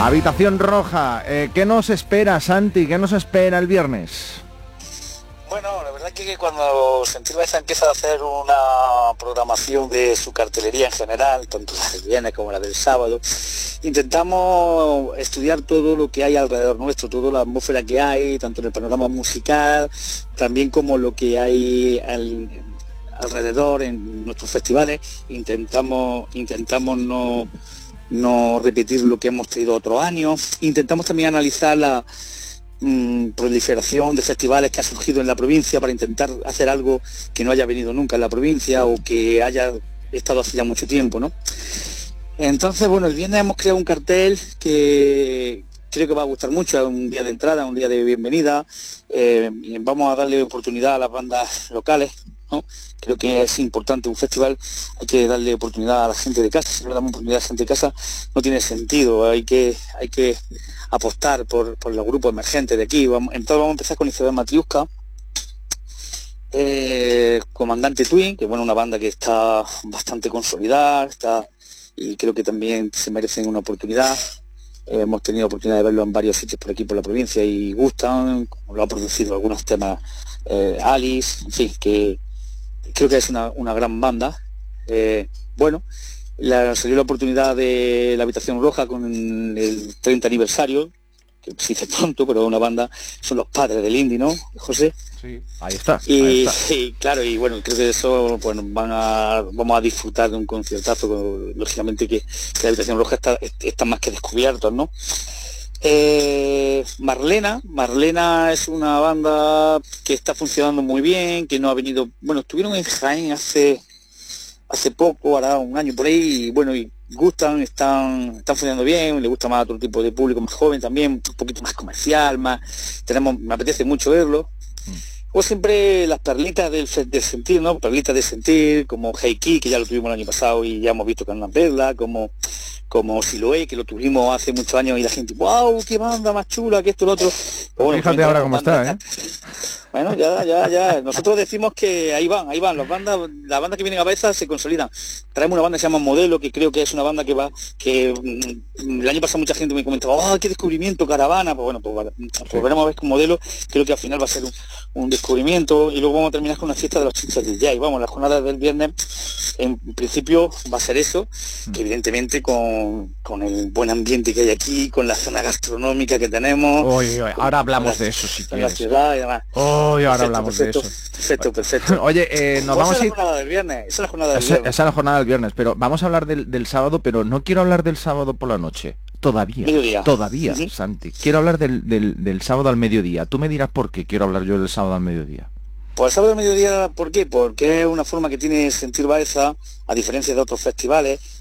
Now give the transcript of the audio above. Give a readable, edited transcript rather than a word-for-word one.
Habitación Roja, ¿qué nos espera, Santi? ¿Qué nos espera el viernes? Bueno, la verdad que cuando Sentir Baeza empieza a hacer una programación de su cartelería en general, tanto la del viernes como la del sábado, intentamos estudiar todo lo que hay alrededor nuestro, toda la atmósfera que hay, tanto en el panorama musical, también como lo que hay alrededor en nuestros festivales. Intentamos no repetir lo que hemos tenido otros años. Intentamos también analizar la proliferación de festivales que ha surgido en la provincia para intentar hacer algo que no haya venido nunca en la provincia o que haya estado hace ya mucho tiempo, ¿no? Entonces, bueno, el viernes hemos creado un cartel que creo que va a gustar mucho. Es un día de entrada, un día de bienvenida. Vamos a darle oportunidad a las bandas locales, ¿no? Creo que es importante un festival, hay que darle oportunidad a la gente de casa. Si no le damos oportunidad a la gente de casa, no tiene sentido. Hay que apostar por los grupos emergentes de aquí. Entonces vamos a empezar con Isabel Matriusca, Comandante Twin, que bueno, una banda que está bastante consolidada, y creo que también se merecen una oportunidad. Hemos tenido oportunidad de verlo en varios sitios por aquí por la provincia y gustan, como lo ha producido algunos temas Alice, en fin, que creo que es una gran banda. Bueno, salió la oportunidad de la Habitación Roja con el 30 aniversario, que se dice pronto, pero una banda, son los padres del indie, ¿no, José? Sí, ahí está. Y claro, y bueno, creo que eso, bueno, vamos a disfrutar de un conciertazo, lógicamente que la Habitación Roja está más que descubiertos, ¿no? Marlena es una banda que está funcionando muy bien, que no ha venido, bueno, estuvieron en Jaén hace poco, ahora un año por ahí, y bueno, y gustan, están funcionando bien, le gusta más a otro tipo de público más joven también, un poquito más comercial, me apetece mucho verlo. O siempre las perlitas del sentir, ¿no? Perlitas de sentir, como Heiki, que ya lo tuvimos el año pasado y ya hemos visto que es una perla, como Siloé, que lo tuvimos hace muchos años y la gente, ¡wow! ¡Qué banda más chula! Que esto, lo otro. Bueno, fíjate ahora cómo está, ¿eh? Bueno, ya. Nosotros decimos que ahí van. Las bandas que vienen a Baeza se consolidan. Traemos una banda que se llama Modelo, que creo que es una banda que el año pasado mucha gente me comentaba, ¡oh, qué descubrimiento, Caravana! Pues bueno, pues veremos a ver con Modelo, creo que al final va a ser un descubrimiento, y luego vamos a terminar con una fiesta de los chinchas de Jay. Vamos, las jornadas del viernes, en principio va a ser eso, que evidentemente con el buen ambiente que hay aquí, con la zona gastronómica que tenemos. Ahora hablamos de eso, si quieres. La ciudad y demás. Ahora hablamos de eso. Perfecto. Oye, nos vamos a ir... Esa es la jornada del viernes. Esa es la jornada del viernes, pero vamos a hablar del sábado, pero no quiero hablar del sábado por la noche. Todavía, uh-huh. Santi. Quiero hablar del sábado al mediodía. Tú me dirás por qué quiero hablar yo del sábado al mediodía. Pues el sábado al mediodía, ¿por qué? Porque es una forma que tiene Sentir Baeza, a diferencia de otros festivales,